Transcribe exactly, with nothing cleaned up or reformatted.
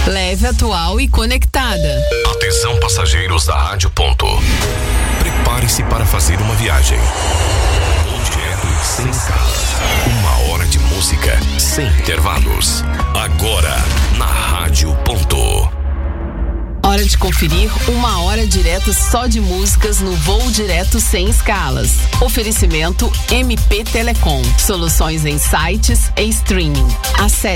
Leve, atual e conectada. Atenção, passageiros da Rádio Ponto. Prepare-se para fazer uma viagem. Voo direto sem escalas. Uma hora de música sem intervalos. Agora, na Rádio Ponto. Hora de conferir uma hora direta só de músicas no Voo Direto Sem Escalas. Oferecimento M P Telecom. Soluções em sites e streaming. Acesse